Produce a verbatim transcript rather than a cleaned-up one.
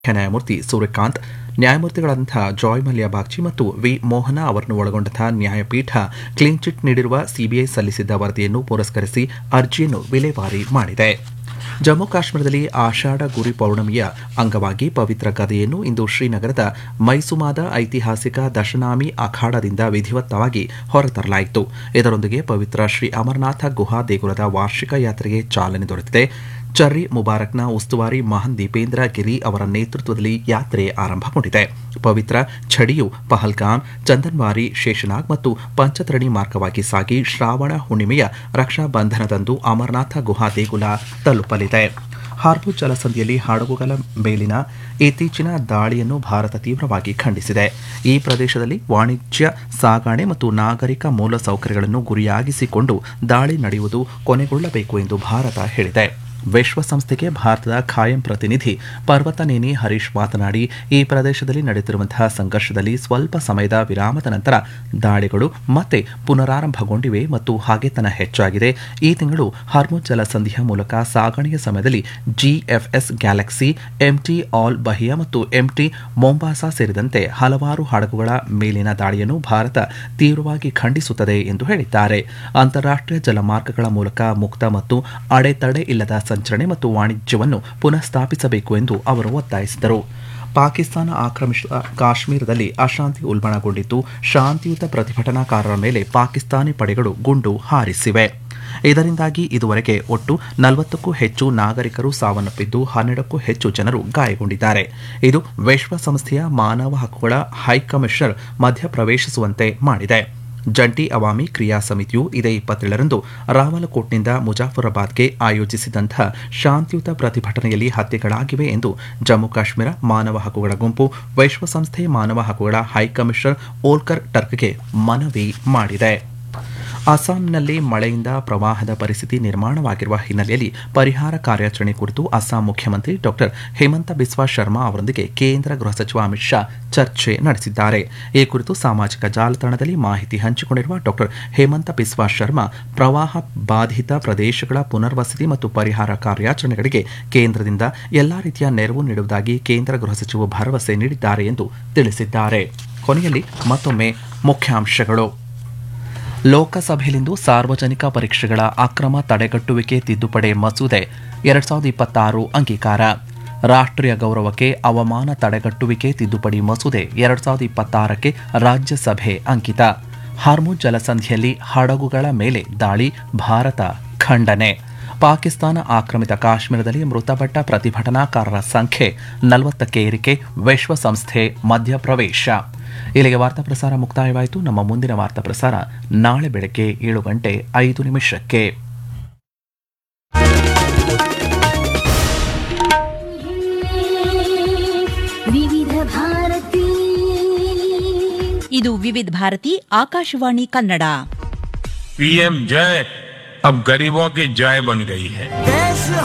ಮುಖ್ಯ ನ್ಯಾಯಮೂರ್ತಿ ಸೂರ್ಯಕಾಂತ್, ನ್ಯಾಯಮೂರ್ತಿಗಳಾದಂತಹ ಜಾಯ್ ಮಲ್ಯ ಬಾಗ್ಚಿ ಮತ್ತು ವಿ ಮೋಹನ ಅವರನ್ನು ಒಳಗೊಂಡಂತಹ ನ್ಯಾಯಪೀಠ ಕ್ಲೀನ್ ಚಿಟ್ ನೀಡಿರುವ ಸಿಬಿಐ ಸಲ್ಲಿಸಿದ್ದ ವರದಿಯನ್ನು ಪುರಸ್ಕರಿಸಿ ಅರ್ಜಿಯನ್ನು ವಿಲೇವಾರಿ ಮಾಡಿದೆ. ಜಮ್ಮು ಕಾಶ್ಮೀರದಲ್ಲಿ ಆಷಾಢ ಗುರಿ ಪೌರ್ಣಮಿಯ ಅಂಗವಾಗಿ ಪವಿತ್ರ ಗದೆಯನ್ನು ಇಂದು ಶ್ರೀನಗರದ ಮೈಸುಮಾದ ಐತಿಹಾಸಿಕ ದಶನಾಮಿ ಅಖಾಡದಿಂದ ವಿಧಿವತ್ತವಾಗಿ ಹೊರತರಲಾಯಿತು. ಇದರೊಂದಿಗೆ ಪವಿತ್ರ ಶ್ರೀ ಅಮರನಾಥ ಗುಹಾ ದೇಗುಲದ ವಾರ್ಷಿಕ ಯಾತ್ರೆಗೆ ಚಾಲನೆ ದೊರೆತಿದೆ. ಚರ್ರಿ ಮುಬಾರಕ್ನ ಉಸ್ತುವಾರಿ ಮಹನ್ ದೀಪೇಂದ್ರ ಗಿರಿ ಅವರ ನೇತೃತ್ವದಲ್ಲಿ ಯಾತ್ರೆ ಆರಂಭಗೊಂಡಿದೆ. ಪವಿತ್ರ ಛಡಿಯು ಪಹಲ್ಗಾಮ್, ಚಂದನ್ವಾರಿ, ಶೇಷನಾಗ್ ಮತ್ತು ಪಂಚತರಣಿ ಮಾರ್ಗವಾಗಿ ಸಾಗಿ ಶ್ರಾವಣ ಹುಣ್ಣಿಮೆಯ ರಕ್ಷಾ ಬಂಧನದಂದು ಅಮರನಾಥ ಗುಹಾ ದೇಗುಲ ತಲುಪಲಿದೆ. ಹಾರ್ಮುಜ್ ಜಲಸಂಧಿಯಲ್ಲಿ ಹಡಗುಗಳ ಮೇಲಿನ ಇತ್ತೀಚಿನ ದಾಳಿಯನ್ನು ಭಾರತ ತೀವ್ರವಾಗಿ ಖಂಡಿಸಿದೆ. ಈ ಪ್ರದೇಶದಲ್ಲಿ ವಾಣಿಜ್ಯ ಸಾಗಣೆ ಮತ್ತು ನಾಗರಿಕ ಮೂಲಸೌಕರ್ಯಗಳನ್ನು ಗುರಿಯಾಗಿಸಿಕೊಂಡು ದಾಳಿ ನಡೆಯುವುದು ಕೊನೆಗೊಳ್ಳಬೇಕು ಎಂದು ಭಾರತ ಹೇಳಿದೆ. ವಿಶ್ವಸಂಸ್ಥೆಗೆ ಭಾರತದ ಖಾಯಂ ಪ್ರತಿನಿಧಿ ಪರ್ವತನೇನಿ ಹರೀಶ್ ಮಾತನಾಡಿ, ಈ ಪ್ರದೇಶದಲ್ಲಿ ನಡೆಯುತ್ತಿರುವಂತಹ ಸಂಘರ್ಷದಲ್ಲಿ ಸ್ವಲ್ಪ ಸಮಯದ ವಿರಾಮದ ನಂತರ ದಾಳಿಗಳು ಮತ್ತೆ ಪುನರಾರಂಭಗೊಂಡಿವೆ ಮತ್ತು ಹಾಗೆತನ ಹೆಚ್ಚಾಗಿದೆ. ಈ ತಿಂಗಳು ಹಾರ್ಮುಜ್ ಜಲಸಂಧಿಯ ಮೂಲಕ ಸಾಗಣೆಯ ಸಮಯದಲ್ಲಿ ಜಿಎಫ್ಎಸ್ ಗ್ಯಾಲಕ್ಸಿ, ಎಂಟಿ ಆಲ್ ಬಹಿಯಾ ಮತ್ತು ಎಂಟಿ ಮೊಂಬಾಸಾ ಸೇರಿದಂತೆ ಹಲವಾರು ಹಡಗುಗಳ ಮೇಲಿನ ದಾಳಿಯನ್ನು ಭಾರತ ತೀವ್ರವಾಗಿ ಖಂಡಿಸುತ್ತದೆ ಎಂದು ಹೇಳಿದ್ದಾರೆ. ಅಂತಾರಾಷ್ಟೀಯ ಜಲಮಾರ್ಗಗಳ ಮೂಲಕ ಮುಕ್ತ ಮತ್ತು ಅಡೆತಡೆ ಇಲ್ಲದ ಸಂಚರಣೆ ಮತ್ತು ವಾಣಿಜ್ಯವನ್ನು ಪುನಃ ಸ್ಥಾಪಿಸಬೇಕು ಎಂದು ಅವರು ಒತ್ತಾಯಿಸಿದರು. ಪಾಕಿಸ್ತಾನ ಆಕ್ರಮಿತ ಕಾಶ್ಮೀರದಲ್ಲಿ ಅಶಾಂತಿ ಉಲ್ಬಣಗೊಂಡಿದ್ದು, ಶಾಂತಿಯುತ ಪ್ರತಿಭಟನಾಕಾರರ ಮೇಲೆ ಪಾಕಿಸ್ತಾನಿ ಪಡೆಗಳು ಗುಂಡು ಹಾರಿಸಿವೆ. ಇದರಿಂದಾಗಿ ಇದುವರೆಗೆ ಒಟ್ಟು ನಲವತ್ತಕ್ಕೂ ಹೆಚ್ಚು ನಾಗರಿಕರು ಸಾವನ್ನಪ್ಪಿದ್ದು, ಹನ್ನೆರಡಕ್ಕೂ ಹೆಚ್ಚು ಜನರು ಗಾಯಗೊಂಡಿದ್ದಾರೆ. ಇದು ವಿಶ್ವಸಂಸ್ಥೆಯ ಮಾನವ ಹಕ್ಕುಗಳ ಹೈಕಮಿಷನರ್ ಮಧ್ಯಪ್ರವೇಶಿಸುವಂತೆ ಮಾಡಿದೆ. ಜಂಟಿ ಅವಾಮಿ ಕ್ರಿಯಾ ಸಮಿತಿಯು ಇದೇ ಇಪ್ಪತ್ತೇಳರಂದು ರಾವಲಕೋಟ್ನಿಂದ ಮುಜಾಫರಾಬಾದ್ಗೆ ಆಯೋಜಿಸಿದಂತಹ ಶಾಂತಿಯುತ ಪ್ರತಿಭಟನೆಯಲ್ಲಿ ಹತ್ಯೆಗಳಾಗಿವೆ ಎಂದು ಜಮ್ಮು ಕಾಶ್ಮೀರ ಮಾನವ ಹಕ್ಕುಗಳ ಗುಂಪು ವಿಶ್ವಸಂಸ್ಥೆ ಮಾನವ ಹಕ್ಕುಗಳ ಹೈಕಮಿಷನರ್ ಓಲ್ಕರ್ ಟರ್ಕ್ಗೆ ಮನವಿ ಮಾಡಿದೆ. ಅಸ್ಸಾಂನಲ್ಲಿ ಮಳೆಯಿಂದ ಪ್ರವಾಹದ ಪರಿಸ್ಥಿತಿ ನಿರ್ಮಾಣವಾಗಿರುವ ಹಿನ್ನೆಲೆಯಲ್ಲಿ ಪರಿಹಾರ ಕಾರ್ಯಾಚರಣೆ ಕುರಿತು ಅಸ್ಸಾಂ ಮುಖ್ಯಮಂತ್ರಿ ಡಾ ಹೇಮಂತ ಬಿಸ್ವಾ ಶರ್ಮಾ ಅವರೊಂದಿಗೆ ಕೇಂದ್ರ ಗೃಹ ಸಚಿವ ಅಮಿತ್ ಶಾ ಚರ್ಚೆ ನಡೆಸಿದ್ದಾರೆ. ಈ ಕುರಿತು ಸಾಮಾಜಿಕ ಜಾಲತಾಣದಲ್ಲಿ ಮಾಹಿತಿ ಹಂಚಿಕೊಂಡಿರುವ ಡಾ ಹೇಮಂತ ಬಿಸ್ವಾ ಶರ್ಮಾ, ಪ್ರವಾಹ ಬಾಧಿತ ಪ್ರದೇಶಗಳ ಪುನರ್ವಸತಿ ಮತ್ತು ಪರಿಹಾರ ಕಾರ್ಯಾಚರಣೆಗಳಿಗೆ ಕೇಂದ್ರದಿಂದ ಎಲ್ಲಾ ರೀತಿಯ ನೆರವು ನೀಡುವುದಾಗಿ ಕೇಂದ್ರ ಗೃಹ ಸಚಿವರು ಭರವಸೆ ನೀಡಿದ್ದಾರೆ ಎಂದು ತಿಳಿಸಿದ್ದಾರೆ. ಕೊನೆಯಲ್ಲಿ ಮತ್ತೊಮ್ಮೆ ಮುಖ್ಯಾಂಶಗಳು. ಲೋಕಸಭೆಯಲ್ಲಿಂದು ಸಾರ್ವಜನಿಕ ಪರೀಕ್ಷೆಗಳ ಅಕ್ರಮ ತಡೆಗಟ್ಟುವಿಕೆ ತಿದ್ದುಪಡಿ ಮಸೂದೆ ಎರಡ್ ಸಾವಿರದ ಇಪ್ಪತ್ತಾರು ಅಂಗೀಕಾರ. ರಾಷ್ಟ್ರೀಯ ಗೌರವಕ್ಕೆ ಅವಮಾನ ತಡೆಗಟ್ಟುವಿಕೆ ತಿದ್ದುಪಡಿ ಮಸೂದೆ ಎರಡ್ ಸಾವಿರದ ಇಪ್ಪತ್ತಾರಕ್ಕೆ ರಾಜ್ಯಸಭೆ ಅಂಕಿತ. ಹಾರ್ಮುಜ್ ಜಲಸಂಧಿಯಲ್ಲಿ ಹಡಗುಗಳ ಮೇಲೆ ದಾಳಿ, ಭಾರತ ಖಂಡನೆ. ಪಾಕಿಸ್ತಾನ ಆಕ್ರಮಿತ ಕಾಶ್ಮೀರದಲ್ಲಿ ಮೃತಪಟ್ಟ ಪ್ರತಿಭಟನಾಕಾರರ ಸಂಖ್ಯೆ ನಲವತ್ತಕ್ಕೆ ಏರಿಕೆ, ವಿಶ್ವಸಂಸ್ಥೆ ಮಧ್ಯಪ್ರವೇಶ. ಇಲ್ಲಿಗೆ ವಾರ್ತಾ ಪ್ರಸಾರ ಮುಕ್ತಾಯವಾಯಿತು. ನಮ್ಮ ಮುಂದಿನ ವಾರ್ತಾ ಪ್ರಸಾರ ನಾಳೆ ಬೆಳಗ್ಗೆ ಏಳು ಗಂಟೆ ಐದು ನಿಮಿಷಕ್ಕೆ. ವಿವಿಧ ಭಾರತಿ, ಇದು ವಿವಿಧ ಭಾರತಿ ಆಕಾಶವಾಣಿ ಕನ್ನಡ. पीएम जय अब गरीबों की जय बन गई है.